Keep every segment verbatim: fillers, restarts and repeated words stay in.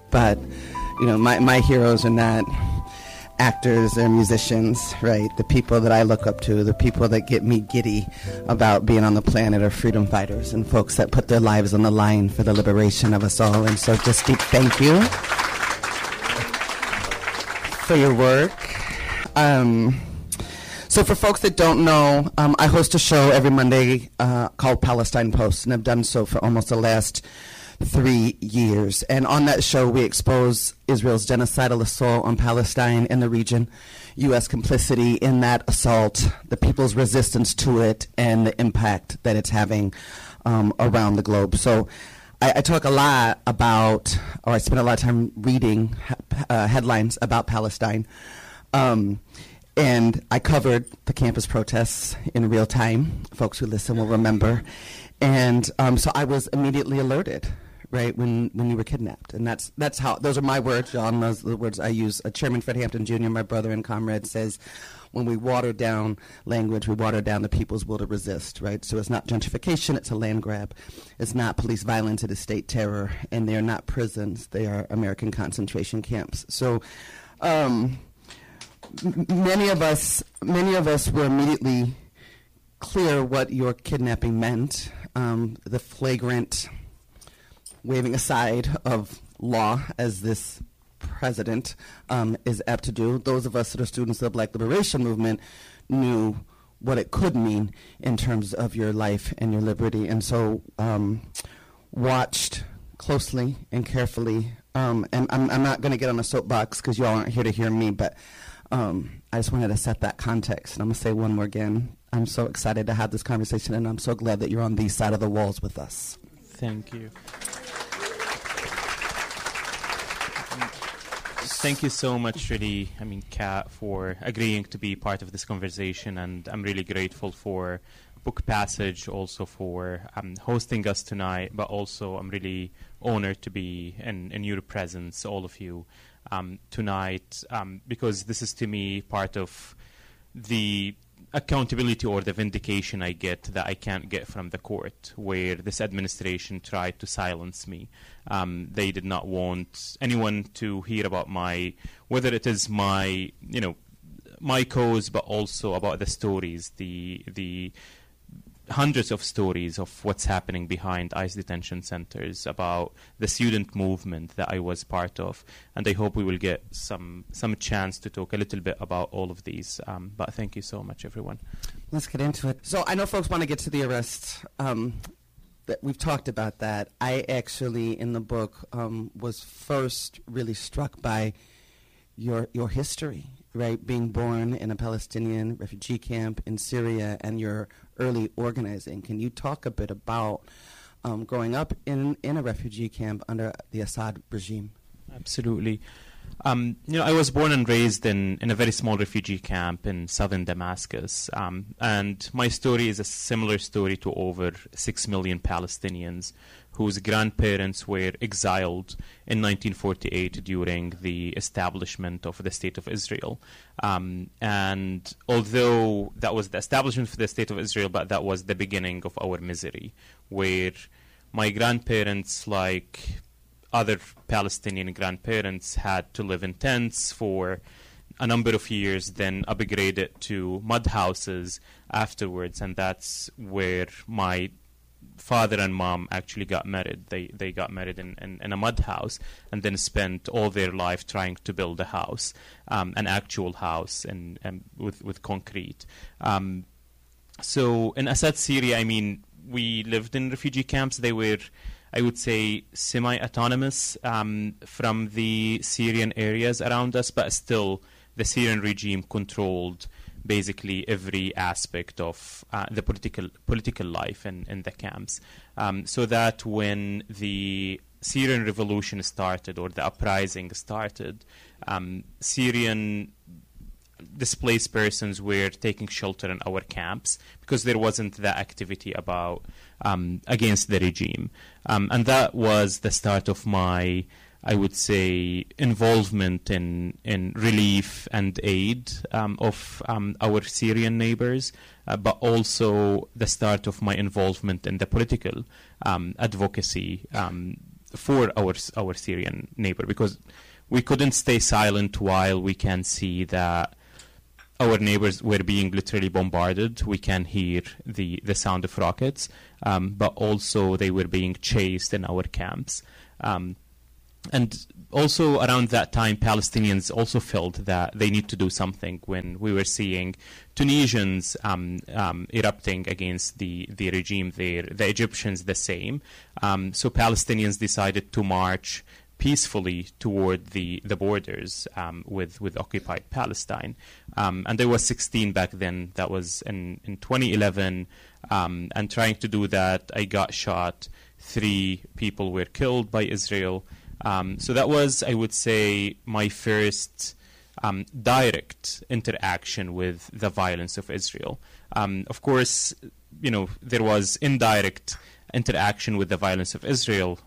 but you know, my, my heroes are not actors or musicians, right? The people that I look up to, the people that get me giddy about being on the planet are freedom fighters and folks that put their lives on the line for the liberation of us all. And so just deep thank you for your work. Um, so for folks that don't know, um, I host a show every Monday uh, called Palestine Post, and I've done so for almost the last three years. And on that show, we expose Israel's genocidal assault on Palestine and the region, U S complicity in that assault, the people's resistance to it, and the impact that it's having um, around the globe. So I, I talk a lot about, or I spend a lot of time reading uh, headlines about Palestine. Um, and I covered the campus protests in real time. Folks who listen will remember. And um, so I was immediately alerted, right, when, when you were kidnapped. And that's that's how, those are my words, John, those are the words I use. Uh, Chairman Fred Hampton Junior, my brother and comrade, says, when we water down language, we water down the people's will to resist, right? So it's not gentrification, it's a land grab. It's not police violence, it is state terror. And they are not prisons, they are American concentration camps. So um, m- many of us, many of us were immediately clear what your kidnapping meant, um, the flagrant waving aside of law, as this president um, is apt to do. Those of us that are students of the Black Liberation Movement knew what it could mean in terms of your life and your liberty, and so um, watched closely and carefully. Um, and I'm, I'm not going to get on a soapbox because you all aren't here to hear me, but um, I just wanted to set that context. And I'm going to say one more again. I'm so excited to have this conversation, and I'm so glad that you're on these side of the walls with us. Thank you. Thank you so much, really, I mean, Kat, for agreeing to be part of this conversation, and I'm really grateful for Book Passage, also for um, hosting us tonight, but also I'm really honored to be in, in your presence, all of you, um, tonight, um, because this is, to me, part of the accountability or the vindication I get that I can't get from the court, where this administration tried to silence me. Um, they did not want anyone to hear about my, whether it is my, you know, my cause, but also about the stories, the the hundreds of stories of what's happening behind ICE detention centers, about the student movement that I was part of. And I hope we will get some some chance to talk a little bit about all of these. Um, but thank you so much, everyone. Let's get into it. So I know folks want to get to the arrest. Um, that we've talked about that. I actually, in the book, um, was first really struck by your your history, right? Being born in a Palestinian refugee camp in Syria and your early organizing. Can you talk a bit about um, growing up in, in a refugee camp under the Assad regime? Absolutely. Um, you know, I was born and raised in, in a very small refugee camp in southern Damascus, um, and my story is a similar story to over six million Palestinians whose grandparents were exiled in nineteen forty-eight during the establishment of the State of Israel. Um, and although that was the establishment for the State of Israel, but that was the beginning of our misery, where my grandparents, like other Palestinian grandparents, had to live in tents for a number of years, then upgraded to mud houses afterwards, and that's where my father and mom actually got married. They they got married in, in, in a mud house, and then spent all their life trying to build a house, um, an actual house, and, and with with concrete. Um, so in Assad, Syria, I mean, we lived in refugee camps. They were, I would say, semi-autonomous um, from the Syrian areas around us, but still the Syrian regime controlled basically every aspect of uh, the political political life in, in the camps. Um, so that when the Syrian revolution started, or the uprising started, um, Syrian displaced persons were taking shelter in our camps because there wasn't that activity about um, against the regime. Um, and that was the start of my, I would say, involvement in, in relief and aid um, of um, our Syrian neighbors, uh, but also the start of my involvement in the political um, advocacy um, for our our Syrian neighbor, because we couldn't stay silent while we can see that our neighbors were being literally bombarded. We can hear the, the sound of rockets, um, but also they were being chased in our camps. Um, and also around that time, Palestinians also felt that they need to do something when we were seeing Tunisians um, um, erupting against the, the regime there, the Egyptians the same. Um, so Palestinians decided to march peacefully toward the, the borders um, with, with occupied Palestine. Um, and there was sixteen back then. That was in, in twenty eleven. Um, and trying to do that, I got shot. Three people were killed by Israel. Um, so that was, I would say, my first um, direct interaction with the violence of Israel. Um, of course, you know, there was indirect interaction with the violence of Israel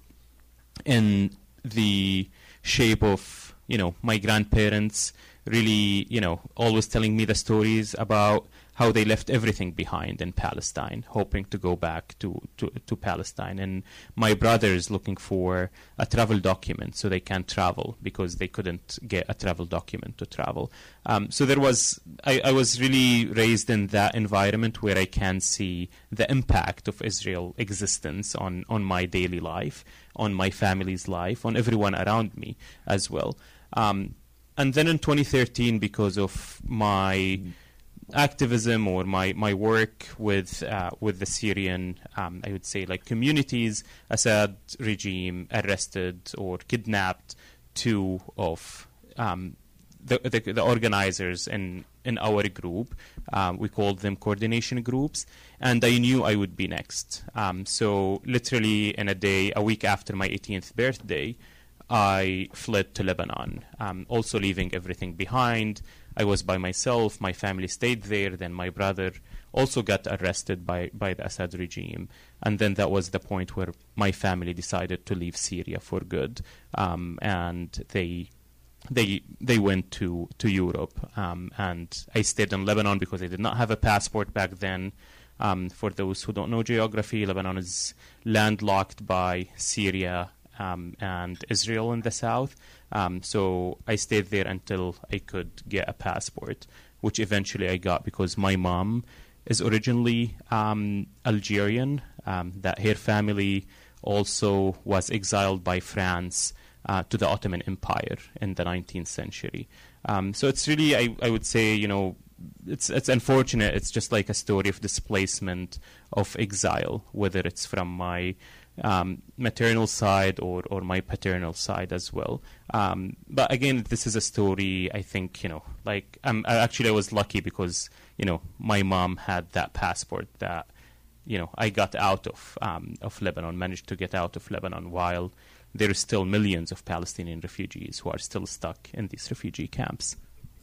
in the shape of, you know, my grandparents really, you know, always telling me the stories about how they left everything behind in Palestine, hoping to go back to, to, to Palestine. And my brothers looking for a travel document so they can travel because they couldn't get a travel document to travel. Um, so there was, I, I was really raised in that environment where I can see the impact of Israel existence on, on my daily life, on my family's life, on everyone around me as well. Um, and then in twenty thirteen, because of my activism or my, my work with uh, with the Syrian, um, I would say, like communities, Assad regime arrested or kidnapped two of um, the, the the organizers in in our group. Um, we called them coordination groups, and I knew I would be next. Um, so literally in a day, a week after my eighteenth birthday, I fled to Lebanon, um, also leaving everything behind. I was by myself. My family stayed there. Then my brother also got arrested by, by the Assad regime. And then that was the point where my family decided to leave Syria for good. Um, and they they they went to, to Europe. Um, and I stayed in Lebanon because I did not have a passport back then. Um, for those who don't know geography, Lebanon is landlocked by Syria Um, and Israel in the south. Um, so I stayed there until I could get a passport, which eventually I got because my mom is originally um, Algerian, um, that her family also was exiled by France uh, to the Ottoman Empire in the nineteenth century. Um, so it's really, I, I would say, you know, it's it's unfortunate. It's just like a story of displacement, of exile, whether it's from my Um, maternal side or, or my paternal side as well. Um, but again, this is a story, I think, you know, like, um, I actually I was lucky because, you know, my mom had that passport that, you know, I got out of, um, of Lebanon, managed to get out of Lebanon while there are still millions of Palestinian refugees who are still stuck in these refugee camps.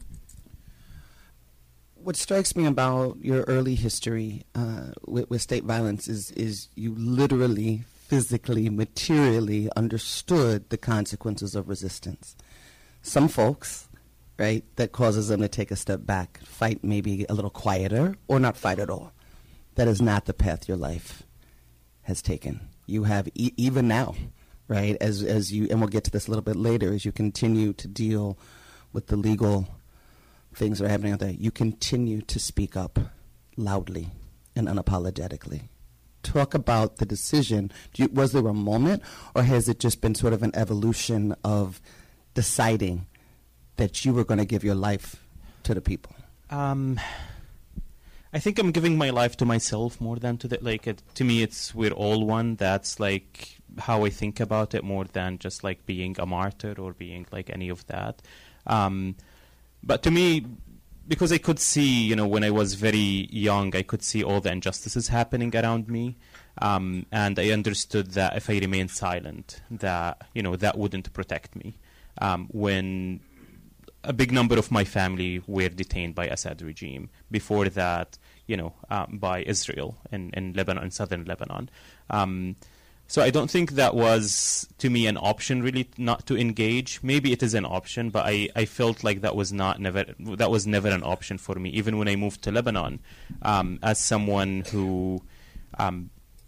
What strikes me about your early history uh, with, with state violence is, is you literally physically, materially understood the consequences of resistance. Some folks, right, that causes them to take a step back, fight maybe a little quieter, or not fight at all. That is not the path your life has taken. You have, e- even now, right, as as you, and we'll get to this a little bit later, as you continue to deal with the legal things that are happening out there, you continue to speak up loudly and unapologetically. Talk about the decision. Do you, was there a moment, or has it just been sort of an evolution of deciding that you were going to give your life to the people? Um, I think I'm giving my life to myself more than to the, like, it, to me it's we're all one. That's like how I think about it, more than just like being a martyr or being like any of that. Um, but to me, because I could see, you know, when I was very young, I could see all the injustices happening around me. Um, and I understood that if I remained silent, that, you know, that wouldn't protect me. Um, when a big number of my family were detained by Assad regime. Before that, you know, um, by Israel in, in Lebanon, in southern Lebanon. Um, So I don't think that was, to me, an option really not to engage. Maybe it is an option, but I, I felt like that was not never that was never an option for me. Even when I moved to Lebanon, um, as someone who um,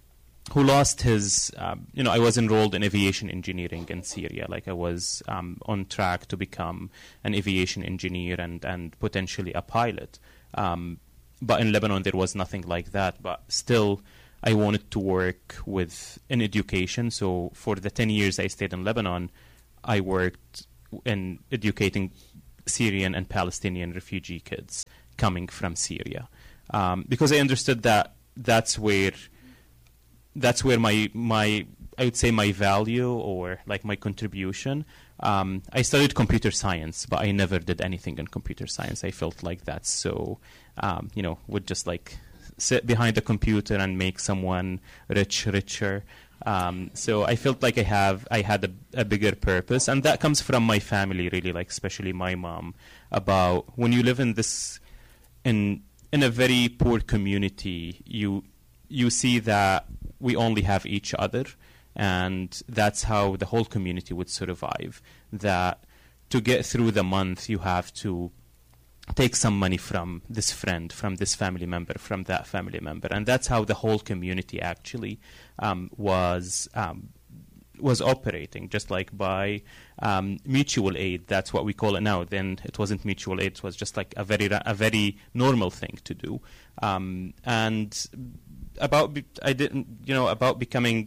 who lost his, um, you know, I was enrolled in aviation engineering in Syria. Like I was um, on track to become an aviation engineer and, and potentially a pilot. Um, but in Lebanon, there was nothing like that. But still, I wanted to work with in education. So for the ten years I stayed in Lebanon, I worked in educating Syrian and Palestinian refugee kids coming from Syria. Um, because I understood that that's where that's where my my I would say my value or like my contribution. Um, I studied computer science, but I never did anything in computer science. I felt like that's so um, you know would just like sit behind a computer and make someone rich richer. Um, so I felt like I have I had a, a bigger purpose, and that comes from my family really, like especially my mom. About when you live in this in in a very poor community, you you see that we only have each other, and that's how the whole community would survive. That to get through the month, you have to take some money from this friend, from this family member, from that family member, and that's how the whole community actually um, was um, was operating, just like by um, mutual aid. That's what we call it now. Then it wasn't mutual aid; it was just like a very a very normal thing to do. Um, and about be- I didn't, you know, about becoming.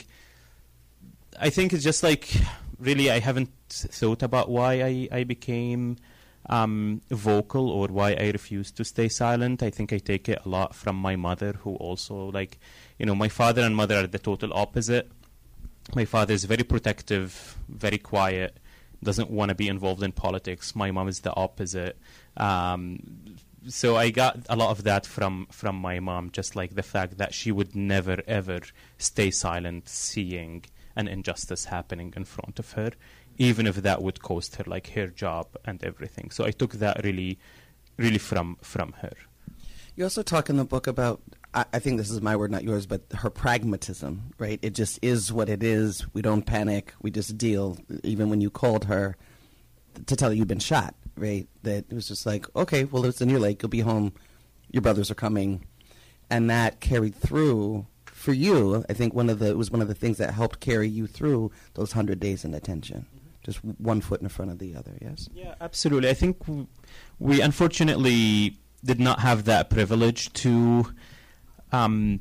I think it's just like really I haven't thought about why I I became um, vocal or why I refused to stay silent. I think I take it a lot from my mother, who also like, you know, my father and mother are the total opposite. My father is very protective, very quiet, doesn't want to be involved in politics. My mom is the opposite. Um, so I got a lot of that from, from my mom, just like the fact that she would never, ever stay silent seeing an injustice happening in front of her, even if that would cost her like her job and everything. So I took that really, really from from her. You also talk in the book about, I, I think this is my word, not yours, but her pragmatism, right? It just is what it is. We don't panic. We just deal. Even when you called her to tell her you've been shot, right? That it was just like, okay, well, it's in your lake. You'll be home. Your brothers are coming. And that carried through for you. I think one of the it was one of the things that helped carry you through those hundred days in detention. Just one foot in front of the other, yes? Yeah, absolutely. I think w- we unfortunately did not have that privilege to um,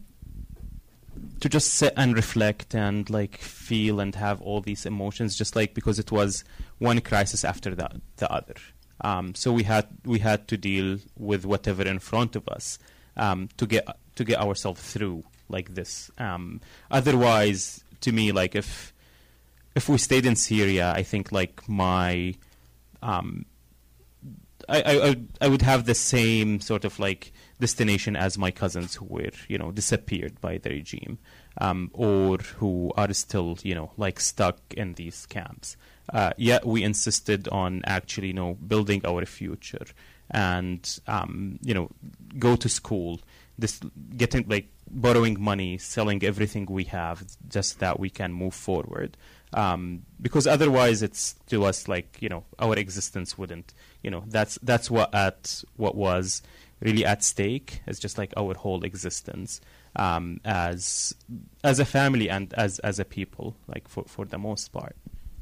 to just sit and reflect and like feel and have all these emotions, just like because it was one crisis after the, the other. Um, so we had we had to deal with whatever in front of us um, to get to get ourselves through like this. Um, otherwise, to me, like if If we stayed in Syria, I think like my, um, I, I I would have the same sort of like destination as my cousins who were, you know, disappeared by the regime, um, or who are still, you know, like stuck in these camps. Uh, yet we insisted on actually, you know, building our future and, um, you know, go to school, this getting like borrowing money, selling everything we have, just that we can move forward. Um, because otherwise, it's to us like you know our existence wouldn't. You know that's that's what at what was really at stake. It's just like our whole existence um, as as a family and as as a people, like for for the most part.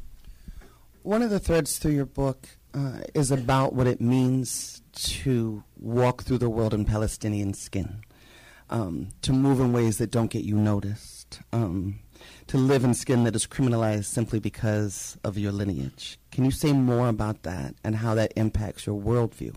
One of the threads through your book uh, is about what it means to walk through the world in Palestinian skin, um, to move in ways that don't get you noticed. Um, to live in skin that is criminalized simply because of your lineage. Can you say more about that and how that impacts your worldview?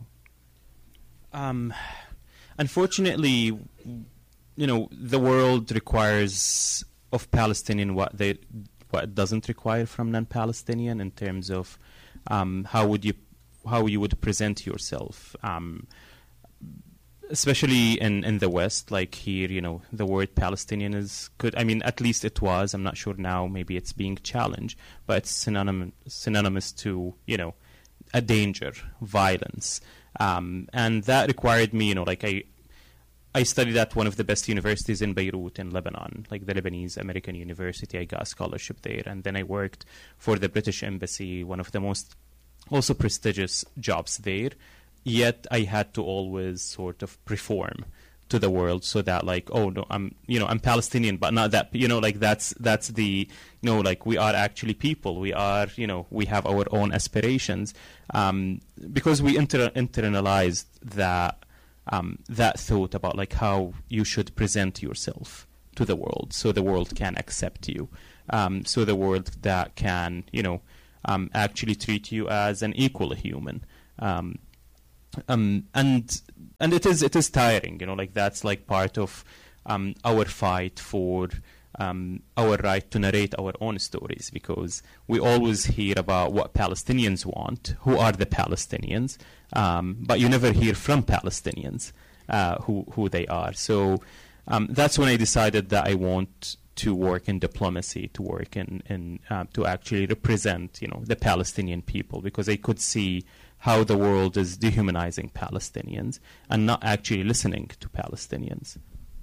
Um, unfortunately, you know, the world requires of Palestinian what they what it doesn't require from non-Palestinian in terms of um, how would you how you would present yourself. Um, Especially in, in the West, like here, you know, the word Palestinian is good. I mean, at least it was. I'm not sure now. Maybe it's being challenged, but it's synonymous synonymous to, you know, a danger, violence, um, and that required me, you know, like I, I studied at one of the best universities in Beirut, in Lebanon, like the Lebanese American University. I got a scholarship there, and then I worked for the British Embassy, one of the most also prestigious jobs there. Yet I had to always sort of perform to the world, so that like, oh no, I'm you know I'm Palestinian, but not that, you know like that's that's the you know like we are actually people. We are you know we have our own aspirations, um, because we inter- internalized that um, that thought about like how you should present yourself to the world, so the world can accept you, um, so the world that can you know um, actually treat you as an equal human. Um, Um, and and it is it is tiring, you know, like that's like part of um, our fight for um, our right to narrate our own stories, because we always hear about what Palestinians want, who are the Palestinians, um, but you never hear from Palestinians uh, who who they are. So um, that's when I decided that I want to work in diplomacy, to work in, in uh, to actually represent, you know, the Palestinian people, because I could see how the world is dehumanizing Palestinians and not actually listening to Palestinians.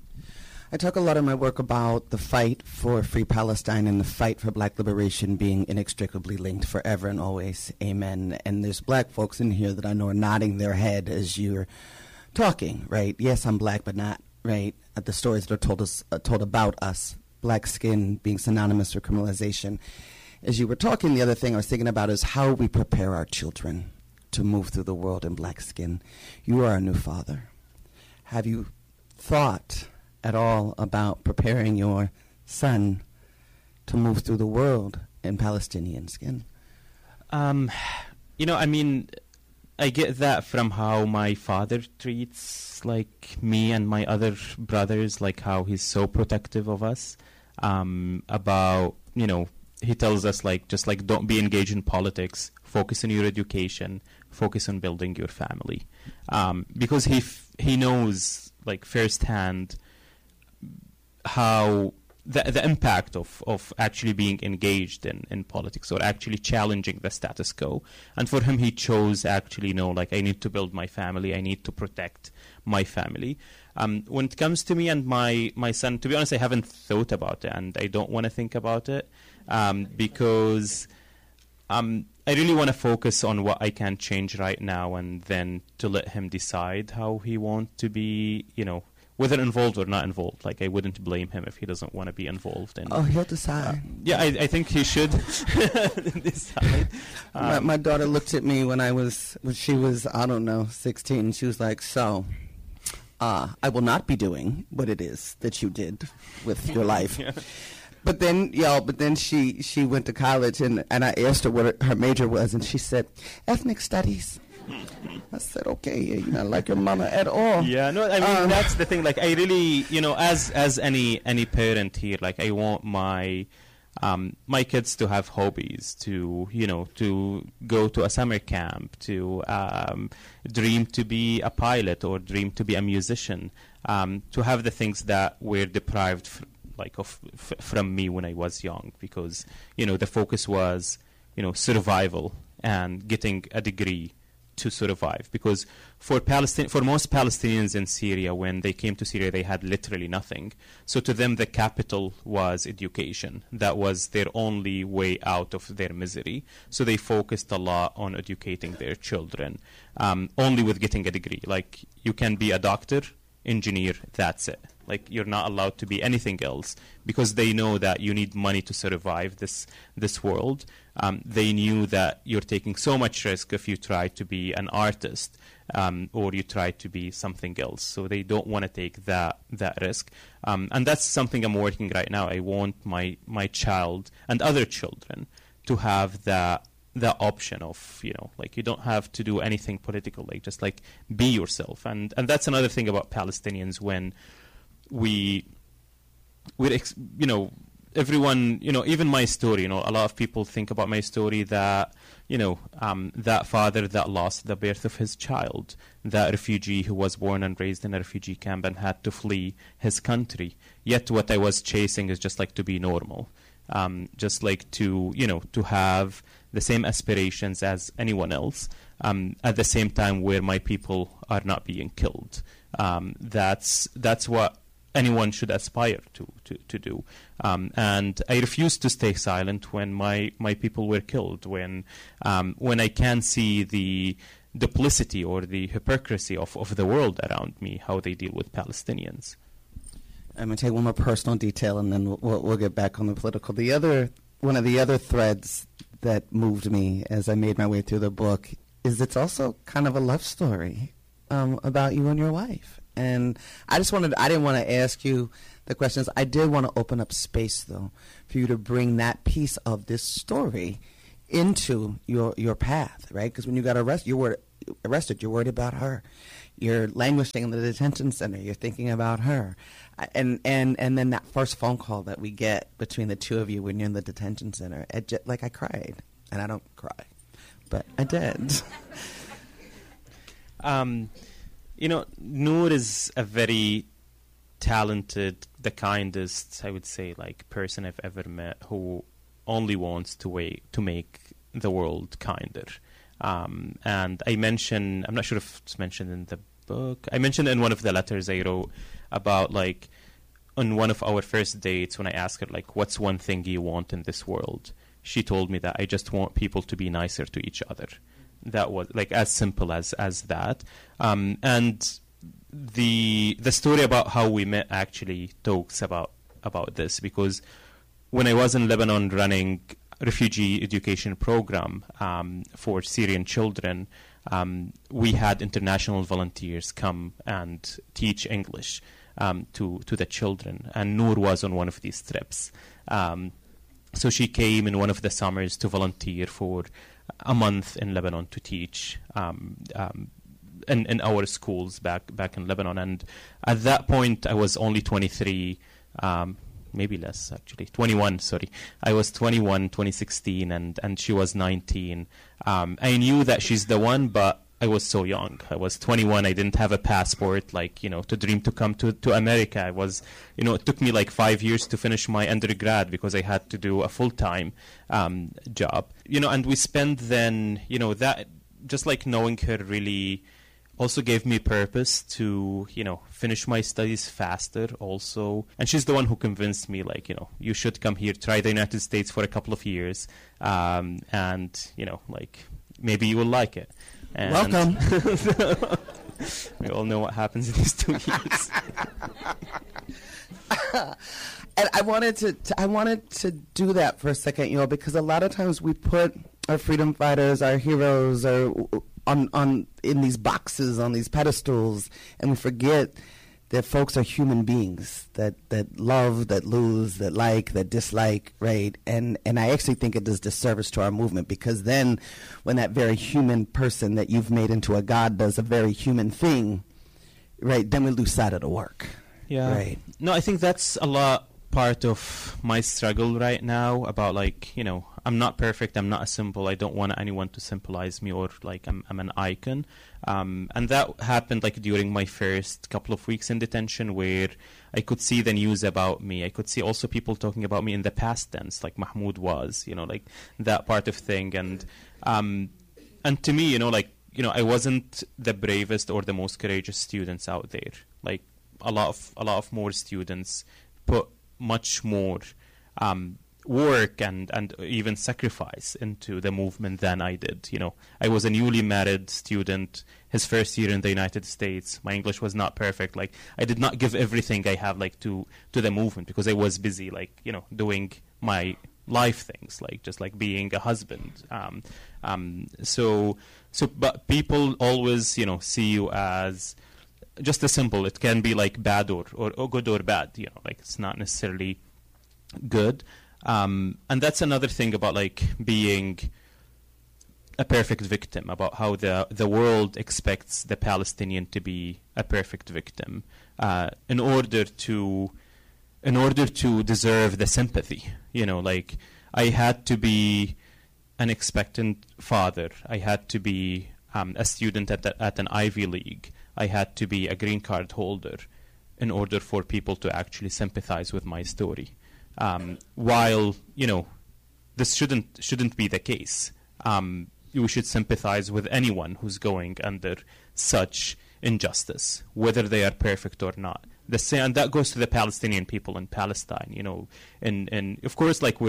I talk a lot in my work about the fight for free Palestine and the fight for black liberation being inextricably linked forever and always. Amen. And there's black folks in here that I know are nodding their head as you're talking, right? Yes, I'm black, but not, right? Uh, the stories that are told us, uh, told about us, black skin being synonymous with criminalization. As you were talking, the other thing I was thinking about is how we prepare our children to move through the world in black skin. You are a new father. Have you thought at all about preparing your son to move through the world in Palestinian skin? Um, you know, I mean, I get that from how my father treats, like, me and my other brothers, like how he's so protective of us, um, about, you know, he tells us, like, just like, don't be engaged in politics, focus on your education, focus on building your family. Um, because he f- he knows, like, firsthand how the, the impact of, of actually being engaged in, in politics, or actually challenging the status quo. And for him, he chose actually, no, like, I need to build my family, I need to protect my family. Um, when it comes to me and my, my son, to be honest, I haven't thought about it, and I don't want to think about it, um, because um, I really want to focus on what I can change right now, and then to let him decide how he wants to be, you know, whether involved or not involved. Like, I wouldn't blame him if he doesn't want to be involved. In, oh, he'll decide. Uh, yeah, I, I think he should decide. Um, my, my daughter looked at me when I was, when she was, I don't know, sixteen. She was like, so, uh, I will not be doing what it is that you did with your life. Yeah. But then, y'all, but then she, she went to college, and, and I asked her what her major was, and she said, ethnic studies. I said, okay, you're not like your mama at all. Yeah, no, I mean, Um, that's the thing. Like, I really, you know, as as any any parent here, like, I want my um, my kids to have hobbies, to, you know, to go to a summer camp, to um, dream to be a pilot or dream to be a musician, um, to have the things that were deprived f- like of f- from me when I was young, because, you know, the focus was, you know, survival and getting a degree to survive. Because for Palestine, for most Palestinians in Syria, when they came to Syria, they had literally nothing. So to them, the capital was education. That was their only way out of their misery. So they focused a lot on educating their children, um, only with getting a degree. Like, you can be a doctor, engineer, that's it. Like, you're not allowed to be anything else, because they know that you need money to survive this this world. Um, they knew that you're taking so much risk if you try to be an artist, um, or you try to be something else. So they don't want to take that that risk. Um, and that's something I'm working right now. I want my my child and other children to have that the option of, you know, like, you don't have to do anything political, like, just like be yourself. And and that's another thing about Palestinians. When we we ex- you know, everyone, you know, even my story, you know, a lot of people think about my story that, you know, um, that father that lost the birth of his child, that refugee who was born and raised in a refugee camp and had to flee his country. Yet what I was chasing is just like to be normal, um, just like to, you know, to have the same aspirations as anyone else, um, at the same time where my people are not being killed. Um, that's that's what anyone should aspire to to, to do. Um, and I refused to stay silent when my, my people were killed, when um, when I can see the duplicity or the hypocrisy of, of the world around me, how they deal with Palestinians. I'm going to take one more personal detail, and then we'll, we'll get back on the political. The other, one of the other threads that moved me as I made my way through the book is it's also kind of a love story um, about you and your wife. And I just wanted, I didn't want to ask you the questions. I did want to open up space, though, for you to bring that piece of this story into your your path, right? Because when you got arrested, you were arrested. You're worried about her. You're languishing in the detention center. You're thinking about her, and and and then that first phone call that we get between the two of you when you're in the detention center, it just, like I cried, and I don't cry, but I did. um, you know, Noor is a very talented, the kindest, I would say, like person I've ever met, who only wants to wait to make the world kinder. Um, and I mentioned, I'm not sure if it's mentioned in the book, I mentioned in one of the letters I wrote about, like, on one of our first dates, when I asked her, like, what's one thing you want in this world? She told me that I just want people to be nicer to each other. That was, like, as simple as, as that. Um, and the the story about how we met actually talks about, about this, because when I was in Lebanon running refugee education program um, for Syrian children, um, we had international volunteers come and teach English um, to, to the children. And Noor was on one of these trips. Um, so she came in one of the summers to volunteer for a month in Lebanon to teach um, um, in, in our schools back, back in Lebanon. And at that point, I was only twenty-three, um, maybe less actually, twenty-one, sorry. I was twenty-one, twenty sixteen, and, and she was nineteen. Um, I knew that she's the one, but I was so young. I was twenty-one, I didn't have a passport, like, you know, to dream to come to, to America. I was, you know, it took me like five years to finish my undergrad because I had to do a full-time um, job. You know, and we spent then, you know, that, just like knowing her really also gave me purpose to, you know, finish my studies faster also. And she's the one who convinced me, like, you know, you should come here, try the United States for a couple of years, um, and, you know, like, maybe you will like it. And welcome. We all know what happens in these two years. And I wanted to, to, I wanted to do that for a second, you know, because a lot of times we put our freedom fighters, our heroes, or on on in these boxes, on these pedestals, and we forget that folks are human beings that, that love, that lose, that like, that dislike, right? And and I actually think it does disservice to our movement, because then when that very human person that you've made into a god does a very human thing, right, then we lose sight of the work. Yeah. Right. No, I think that's a lot part of my struggle right now about, like, you know, I'm not perfect, I'm not a symbol, I don't want anyone to symbolize me, or like I'm, I'm an icon. Um, and that happened like during my first couple of weeks in detention, where I could see the news about me. I could see also people talking about me in the past tense, like Mahmoud was, you know, like that part of thing. And um, and to me, you know, like, you know, I wasn't the bravest or the most courageous students out there. Like a lot of a lot of more students put much more um, work and, and even sacrifice into the movement than I did. You know, I was a newly married student, his first year in the United States. My English was not perfect. Like, I did not give everything I have, like, to, to the movement, because I was busy, like, you know, doing my life things, like just like being a husband. Um, um, so, so, but people always, you know, see you as just a symbol. It can be like bad or, or, or good or bad, you know, like it's not necessarily good. Um, and that's another thing about, like, being a perfect victim, about how the the world expects the Palestinian to be a perfect victim uh, in order to in order to deserve the sympathy. You know, like, I had to be an expectant father. I had to be um, a student at the, at an Ivy League. I had to be a green card holder in order for people to actually sympathize with my story. Um, while, you know, this shouldn't shouldn't be the case. Um, we should sympathize with anyone who's going under such injustice, whether they are perfect or not. The same, and that goes to the Palestinian people in Palestine. You know, and and of course, like, we're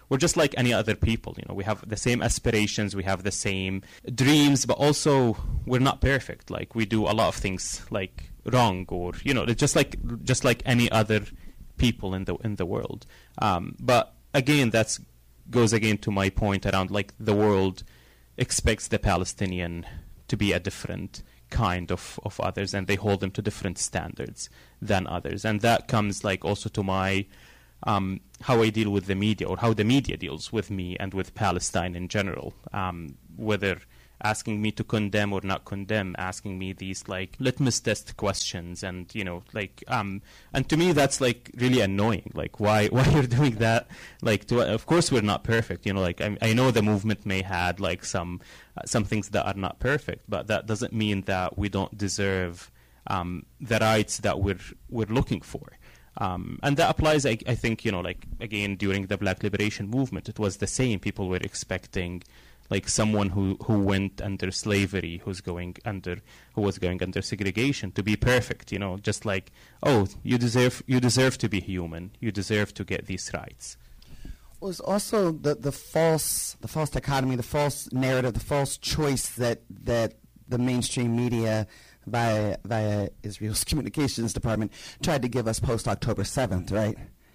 we're just like any other people. You know, we have the same aspirations, we have the same dreams, but also we're not perfect. Like, we do a lot of things like wrong, or you know, just like just like any other people in the in the world. Um, but again, that's goes again to my point around like the world expects the Palestinian to be a different kind of, of others, and they hold them to different standards than others. And that comes like also to my um, how I deal with the media, or how the media deals with me and with Palestine in general, um, whether asking me to condemn or not condemn, asking me these like litmus test questions, and you know, like um, and to me that's like really annoying. Like, why why you're doing that? Like, to, of course we're not perfect. You know, like I, I know the movement may had like some uh, some things that are not perfect, but that doesn't mean that we don't deserve um, the rights that we're we're looking for. Um, and that applies, I, I think, you know, like again during the Black Liberation Movement, it was the same. People were expecting like someone who, who went under slavery, who's going under, who was going under segregation, to be perfect, you know, just like, oh, you deserve, you deserve to be human, you deserve to get these rights. Well, it's also the, the false, the false dichotomy, the false narrative, the false choice that that the mainstream media, via via Israel's communications department, tried to give us post October seventh, right?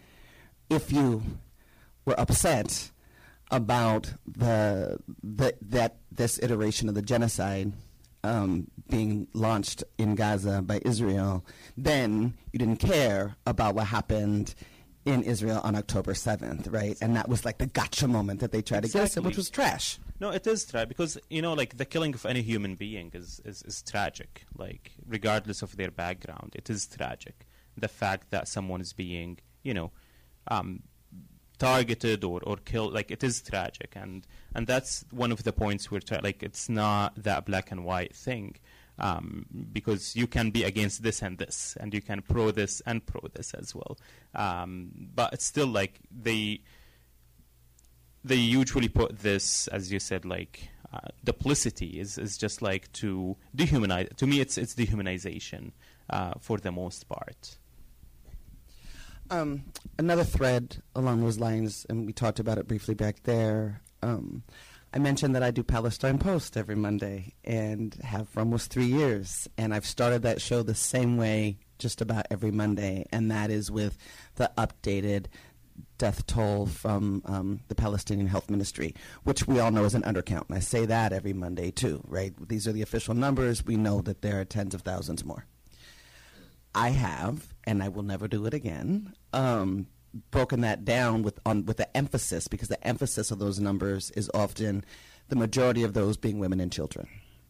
If you were upset about the, the that this iteration of the genocide um, being launched in Gaza by Israel, then you didn't care about what happened in Israel on October seventh, right? And that was like the gotcha moment that they tried to Exactly. get us, which was trash. No, it is tragic because, you know, like the killing of any human being is, is, is tragic, like regardless of their background. It is tragic. The fact that someone is being, you know, um, targeted or, or killed, like it is tragic. And, and that's one of the points we're trying, like it's not that black and white thing. Um, because you can be against this and this, and you can pro this and pro this as well. Um, but it's still like they they usually put this, as you said, like uh, duplicity is, is just like to dehumanize. To me, it's it's dehumanization uh, for the most part. Um, another thread along those lines, and we talked about it briefly back there. Um, I mentioned that I do Palestine Post every Monday and have for almost three years. And I've started that show the same way just about every Monday, and that is with the updated death toll from um, the Palestinian Health Ministry, which we all know is an undercount. And I say that every Monday, too, right? These are the official numbers. We know that there are tens of thousands more. I have, and I will never do it again, um, broken that down with on with the emphasis, because the emphasis of those numbers is often the majority of those being women and children.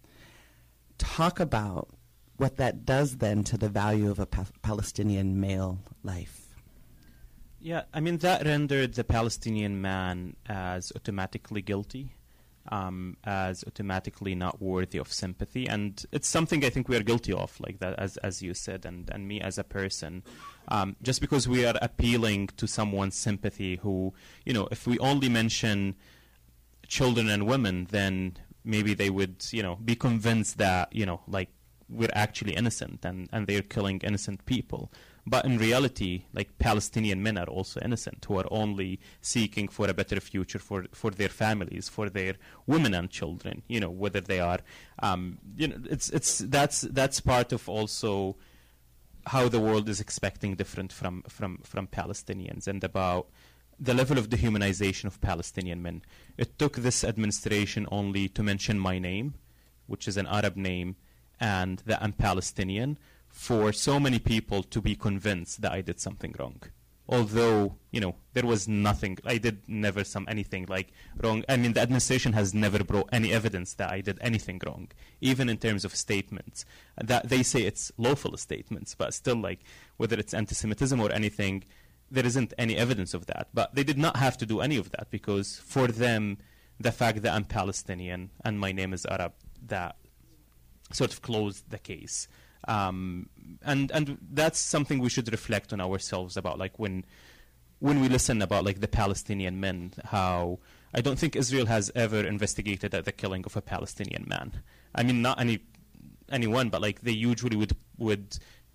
Talk about what that does then to the value of a pa- Palestinian male life. Yeah, I mean, that rendered the Palestinian man as automatically guilty, um, as automatically not worthy of sympathy. And it's something I think we are guilty of, like that, as as you said, and, and me as a person. Um, just because we are appealing to someone's sympathy who, you know, if we only mention children and women, then maybe they would, you know, be convinced that, you know, like we're actually innocent and, and they're killing innocent people. But in reality, like Palestinian men are also innocent, who are only seeking for a better future for, for their families, for their women and children, you know, whether they are, um, you know, it's, it's, that's, that's part of also how the world is expecting different from, from, from Palestinians, and about the level of dehumanization of Palestinian men. It took this administration only to mention my name, which is an Arab name, and that I'm Palestinian, for so many people to be convinced that I did something wrong. Although, you know, there was nothing, I did never some anything like wrong. I mean, the administration has never brought any evidence that I did anything wrong, even in terms of statements. That they say it's lawful statements, but still, like, whether it's anti-Semitism or anything, there isn't any evidence of that. But they did not have to do any of that, because for them, the fact that I'm Palestinian and my name is Arab, that sort of closed the case. Um, and and that's something we should reflect on ourselves about, like when when we listen about like the Palestinian men, how I don't think Israel has ever investigated the killing of a Palestinian man. I mean, not any anyone, but like they usually would would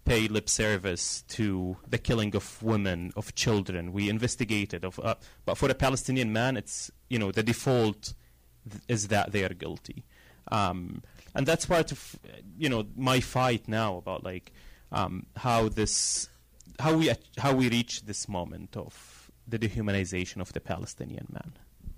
pay lip service to the killing of women, of children. We investigated. Of, uh, but for a Palestinian man, it's, you know, the default th- is that they are guilty. Um, and that's part of, you know, my fight now about, like, um, how this, how we, how we reach this moment of the dehumanization of the Palestinian man.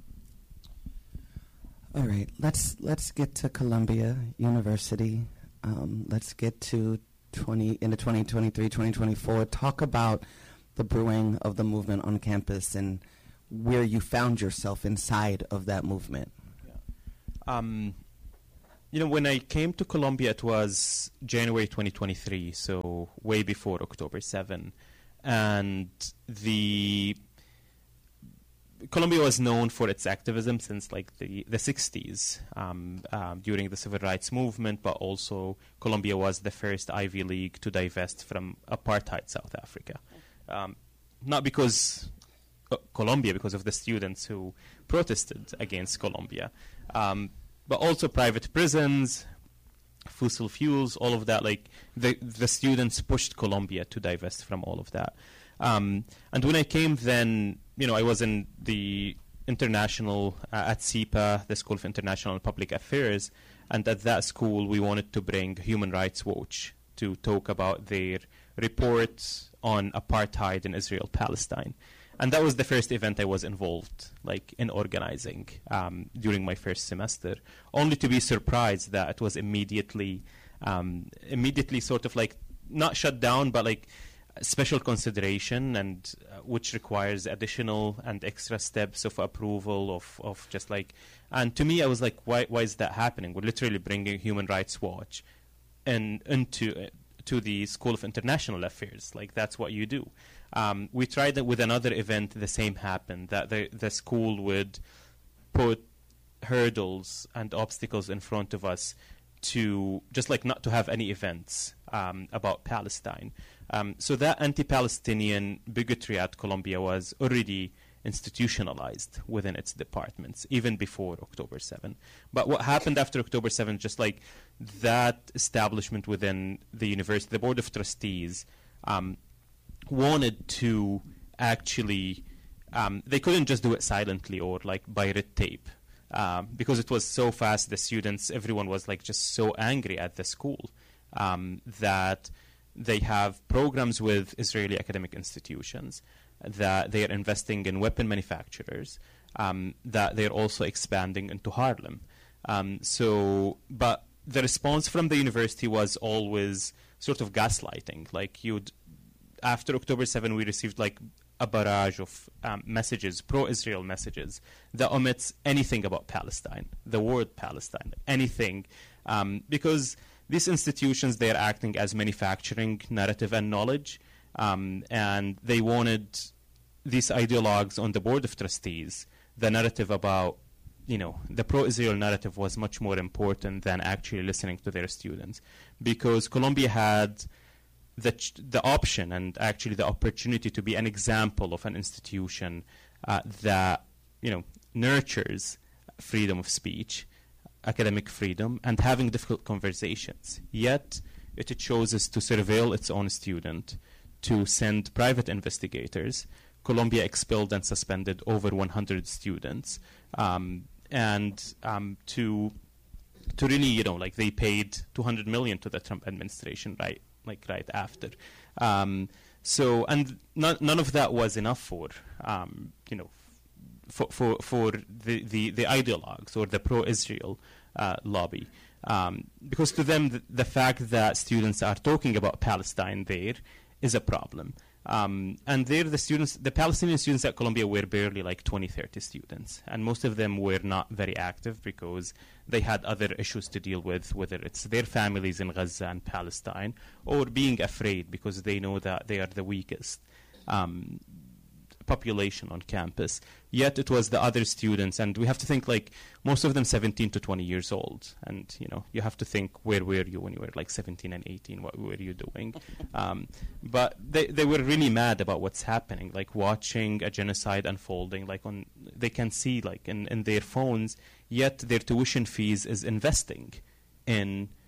All right, let's let's get to Columbia University. Um, let's get to twenty into twenty twenty-three, twenty twenty-four. Talk about the brewing of the movement on campus and where you found yourself inside of that movement. Yeah. Um, you know, when I came to Columbia, it was January twenty twenty-three, so way before October seventh, and the Columbia was known for its activism since like the, the sixties um, um, during the civil rights movement, but also Columbia was the first Ivy League to divest from apartheid South Africa. Um, not because uh, Columbia, because of the students who protested against Columbia, um, but also private prisons, fossil fuels, all of that. Like the, the students pushed Columbia to divest from all of that. Um, and when I came then, you know, I was in the international, uh, at S I P A, the School of International and Public Affairs, and at that school we wanted to bring Human Rights Watch to talk about their reports on apartheid in Israel-Palestine. And that was the first event I was involved, like, in organizing um, during my first semester, only to be surprised that it was immediately, um, immediately sort of like, not shut down, but like, special consideration, and uh, which requires additional and extra steps of approval of, of just like, and to me I was like, why why is that happening? We're literally bringing Human Rights Watch and into uh, to the School of International Affairs. Like, that's what you do. Um, we tried it with another event. The same happened, that the the school would put hurdles and obstacles in front of us to just like not to have any events um, about Palestine. Um, so that anti-Palestinian bigotry at Columbia was already institutionalized within its departments, even before October seventh. But what happened after October seventh, just like that establishment within the university, the Board of Trustees, um, wanted to actually, um, they couldn't just do it silently or like by red tape. Um, because it was so fast, the students, everyone was like just so angry at the school um, that they have programs with Israeli academic institutions, that they are investing in weapon manufacturers, um, that they're also expanding into Harlem. Um, so, but the response from the university was always sort of gaslighting. Like, you'd, after October seventh, we received like a barrage of um, messages, pro-Israel messages, that omits anything about Palestine, the word Palestine, anything, um, because these institutions, they are acting as manufacturing narrative and knowledge, um, and they wanted these ideologues on the Board of Trustees, the narrative about, you know, the pro-Israel narrative was much more important than actually listening to their students, because Columbia had the ch- the option and actually the opportunity to be an example of an institution uh, that, you know, nurtures freedom of speech, academic freedom, and having difficult conversations. Yet it chooses to surveil its own student, to send private investigators. Columbia expelled and suspended over one hundred students, um, and um, to to really, you know, like, they paid two hundred million dollars to the Trump administration, right, like right after. Um, so, and none, none of that was enough for, um, you know, for for, for the, the, the ideologues or the pro-Israel uh, lobby. Um, because to them, the, the fact that students are talking about Palestine there is a problem. Um, and there, the students, the Palestinian students at Columbia were barely like twenty, thirty students. And most of them were not very active because they had other issues to deal with, whether it's their families in Gaza and Palestine, or being afraid because they know that they are the weakest um, population on campus. Yet it was the other students, and we have to think, like, most of them seventeen to twenty years old. And, you know, you have to think, where were you when you were like seventeen and eighteen? What were you doing? um, but they, they were really mad about what's happening, like watching a genocide unfolding, like on, they can see like in, in their phones, yet their tuition fees is investing in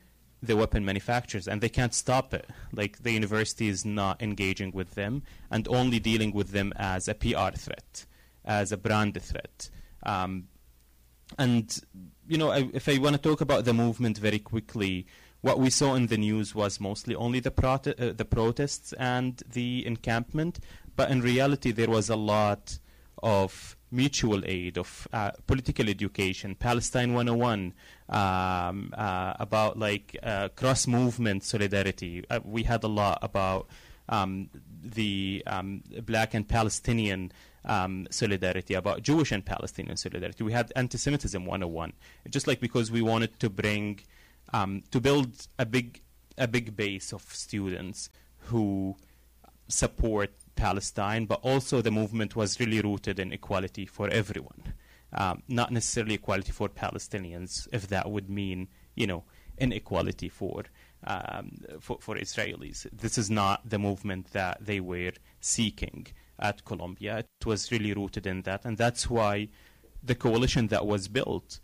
the weapon manufacturers, and they can't stop it. Like, the university is not engaging with them and only dealing with them as a P R threat, as a brand threat. Um, and, you know, I, if I want to talk about the movement very quickly, what we saw in the news was mostly only the, prote- uh, the protests and the encampment, but in reality there was a lot of mutual aid, of uh, political education, Palestine one oh one, um, uh, about like uh, cross-movement solidarity. Uh, we had a lot about um, the um, black and Palestinian um, solidarity, about Jewish and Palestinian solidarity. We had anti-Semitism one oh one, just like because we wanted to bring, um, to build a big, a big base of students who support Palestine, but also the movement was really rooted in equality for everyone, um, not necessarily equality for Palestinians, if that would mean, you know, inequality for, um, for for Israelis. This is not the movement that they were seeking at Columbia. It was really rooted in that, and that's why the coalition that was built,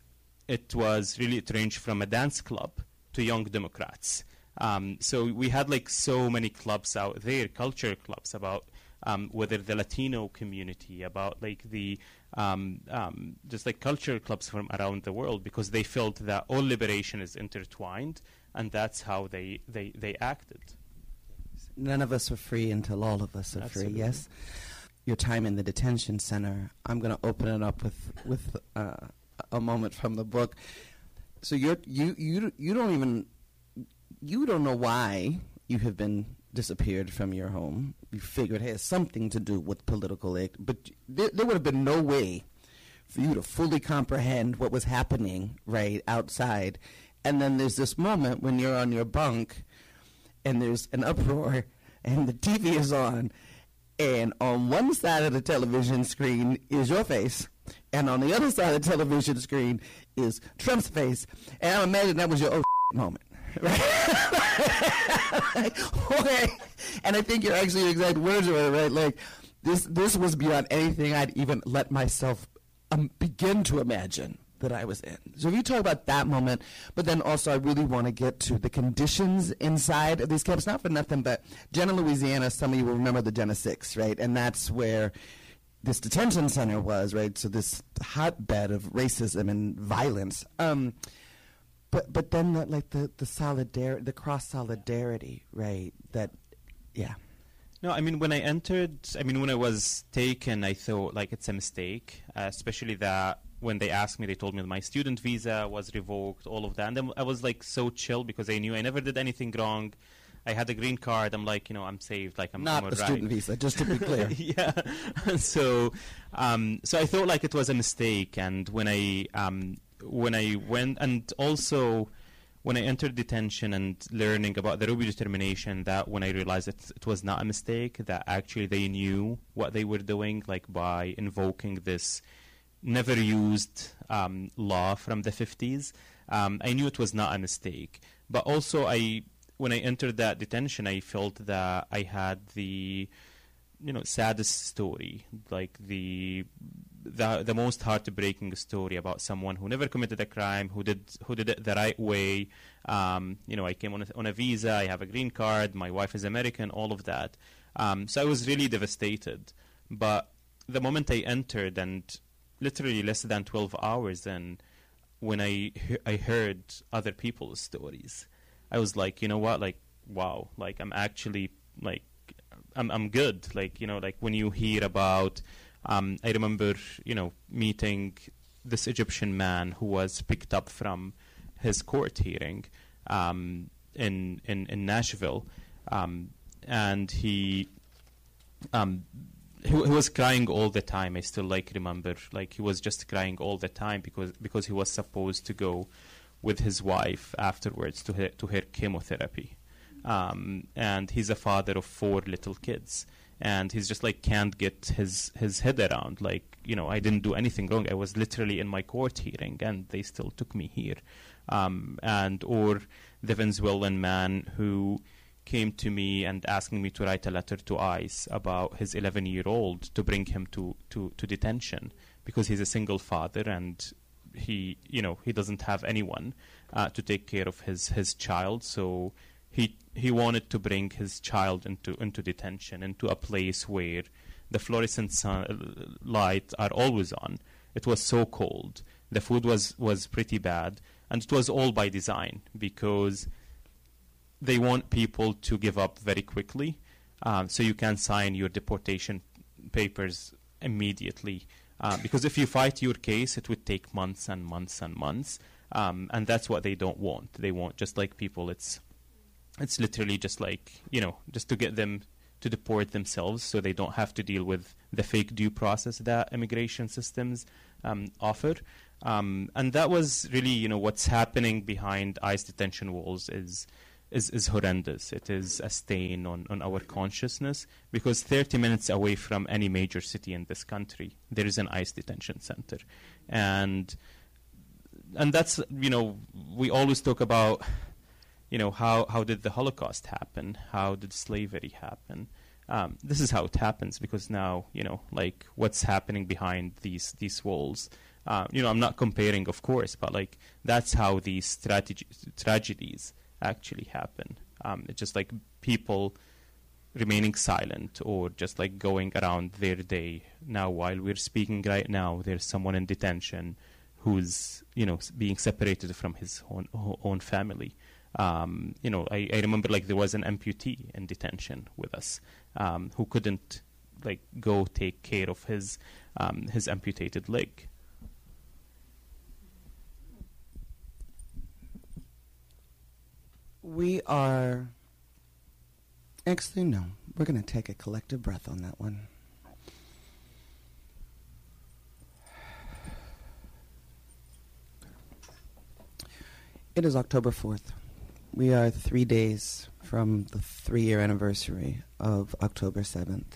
it was really, it ranged from a dance club to Young Democrats. Um, so we had like so many clubs out there, culture clubs, about um, whether the Latino community, about like the um, um, just like culture clubs from around the world, because they felt that all liberation is intertwined, and that's how they, they, they acted. None of us are free until all of us are Absolutely. free, yes? Your time in the detention center, I'm going to open it up with, with uh, a moment from the book. So you're, you, you, you don't even... You don't know why you have been disappeared from your home. You figure it has something to do with political act, but there, there would have been no way for you to fully comprehend what was happening right outside. And then there's this moment when you're on your bunk and there's an uproar and the T V is on, and on one side of the television screen is your face, and on the other side of the television screen is Trump's face. And I imagine that was your oh moment. Right? Okay. And I think you're actually your exact words are right. Like this, this was beyond anything I'd even let myself um, begin to imagine that I was in. So if you talk about that moment, but then also I really want to get to the conditions inside of these camps. Not for nothing, but Jenna, Louisiana. Some of you will remember the Jenna Six, right? And that's where this detention center was, right? So this hotbed of racism and violence. Um, But but then the, like the the solidarity, the cross solidarity, right? That, yeah. No, I mean when I entered, I mean when I was taken, I thought like it's a mistake, uh, especially that when they asked me, they told me that my student visa was revoked, all of that, and then I was like so chill because I knew I never did anything wrong. I had a green card. I'm like, you know, I'm saved. Like I'm not I'm a right. student visa, just to be clear. Yeah. so, um, so I thought like it was a mistake, and when I um. when I went, and also when I entered detention and learning about the Rubio determination, that when I realized that it was not a mistake, that actually they knew what they were doing, like by invoking this never used um, law from the fifties, um, I knew it was not a mistake. But also I, when I entered that detention, I felt that I had the, you know, saddest story, like the the the most heartbreaking story about someone who never committed a crime, who did who did it the right way. Um, you know, I came on a, on a visa, I have a green card, my wife is American, all of that. Um, so I was really devastated. But the moment I entered, and literally less than twelve hours, then when I I heard other people's stories, I was like, you know what, like wow, like I'm actually like I'm I'm good. Like, you know, like when you hear about. Um, I remember, you know, meeting this Egyptian man who was picked up from his court hearing um, in, in in Nashville, um, and he, um, he he was crying all the time. I still like remember, like he was just crying all the time because because he was supposed to go with his wife afterwards to her, to her chemotherapy, um, and he's a father of four little kids. And he's just like can't get his, his head around, like, you know, I didn't do anything wrong. I was literally in my court hearing and they still took me here. Um, and or the Venezuelan man who came to me and asking me to write a letter to ICE about his eleven-year-old to bring him to, to, to detention because he's a single father and he, you know, he doesn't have anyone uh, to take care of his, his child. So he he wanted to bring his child into into detention, into a place where the fluorescent sun, lights are always on. It was so cold. The food was, was pretty bad. And it was all by design, because they want people to give up very quickly, um, so you can sign your deportation papers immediately. Uh, because if you fight your case, it would take months and months and months. Um, and that's what they don't want. They want, just like people, it's it's literally just like, you know, just to get them to deport themselves so they don't have to deal with the fake due process that immigration systems um, offer. Um, and that was really, you know, what's happening behind ICE detention walls is is, is horrendous. It is a stain on, on our consciousness, because thirty minutes away from any major city in this country, there is an ICE detention center. And and that's, you know, we always talk about, you know, how, how did the Holocaust happen? How did slavery happen? Um, this is how it happens, because now, you know, like what's happening behind these these walls. Uh, you know, I'm not comparing, of course, but like that's how these strategy, tragedies actually happen. Um, it's just like people remaining silent, or just like going around their day. Now, while we're speaking right now, there's someone in detention who's, you know, being separated from his own, own family. Um, you know, I, I remember like there was an amputee in detention with us um, who couldn't like go take care of his um, his amputated leg. We are, actually no, we're going to take a collective breath on that one. It is October fourth. We are three days from the three-year anniversary of October seventh.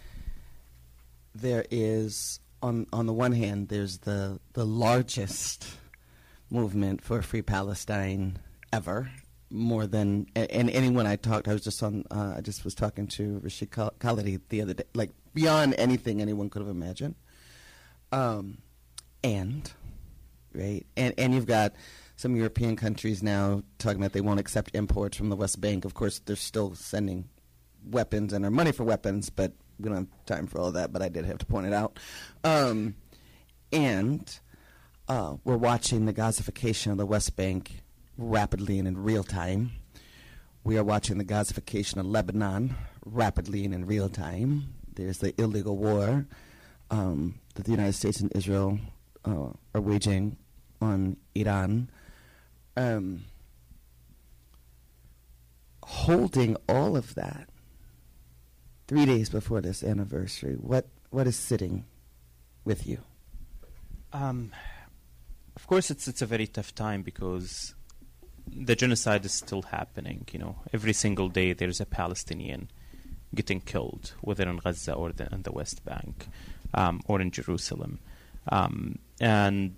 There is, on on the one hand, there's the, the largest movement for free Palestine ever. More than and anyone I talked, I was just on. Uh, I just was talking to Rashid Khalidi the other day, like beyond anything anyone could have imagined. Um, and right, and and you've got some European countries now talking about they won't accept imports from the West Bank. Of course, they're still sending weapons and our money for weapons, but we don't have time for all that. But I did have to point it out. Um, and uh, we're watching the Gazification of the West Bank rapidly and in real time. We are watching the Gazification of Lebanon rapidly and in real time. There's the illegal war um, that the United States and Israel uh, are waging on Iran. Um, holding all of that three days before this anniversary, what what is sitting with you? Um, of course, it's it's a very tough time, because the genocide is still happening. You know, every single day there's a Palestinian getting killed, whether in Gaza or the, in the West Bank um, or in Jerusalem. Um, and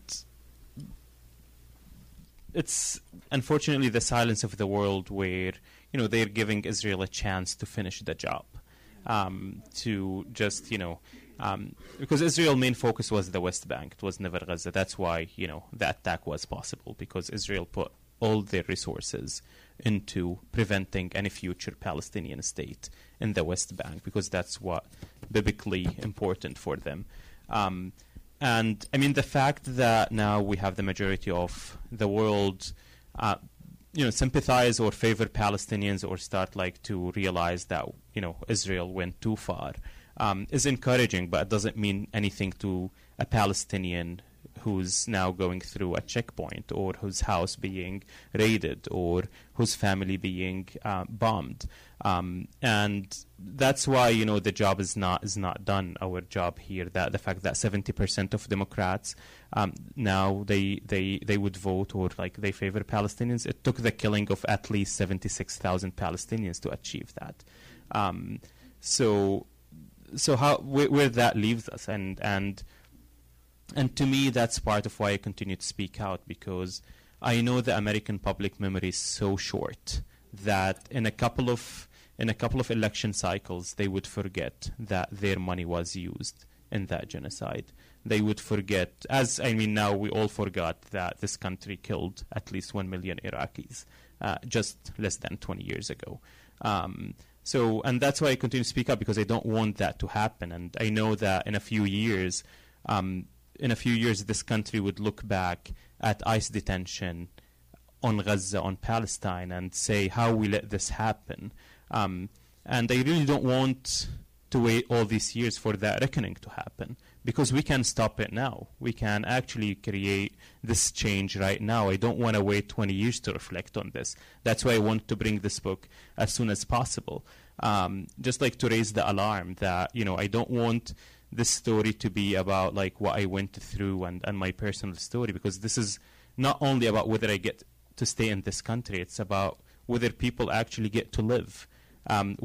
it's unfortunately the silence of the world where, you know, they're giving Israel a chance to finish the job. Um, to just, you know, um, because Israel's main focus was the West Bank. It was never Gaza. That's why, you know, the attack was possible, because Israel put all their resources into preventing any future Palestinian state in the West Bank, because that's what biblically important for them. Um, and I mean, the fact that now we have the majority of the world, uh, you know, sympathize or favor Palestinians, or start like to realize that, you know, Israel went too far, um, is encouraging, but it doesn't mean anything to a Palestinian who's now going through a checkpoint, or whose house being raided, or whose family being uh, bombed. Um, and that's why, you know, the job is not is not done. Our job here, that the fact that seventy percent of Democrats um, now they, they they would vote, or like they favor Palestinians. It took the killing of at least seventy-six thousand Palestinians to achieve that. Um, so so how where, where that leaves us, and and. And to me, that's part of why I continue to speak out, because I know the American public memory is so short that in a couple of in a couple of election cycles, they would forget that their money was used in that genocide. They would forget, as I mean now we all forgot that this country killed at least one million Iraqis uh, just less than twenty years ago. Um, so, and that's why I continue to speak up, because I don't want that to happen. And I know that in a few years, um, in a few years, this country would look back at ICE detention on Gaza, on Palestine, and say how we let this happen. Um, and I really don't want to wait all these years for that reckoning to happen, because we can stop it now. We can actually create this change right now. I don't want to wait twenty years to reflect on this. That's why I want to bring this book as soon as possible, um, just like to raise the alarm that, you know, I don't want this story to be about like what I went through and, and my personal story, because this is not only about whether I get to stay in this country, it's about whether people actually get to live. Um,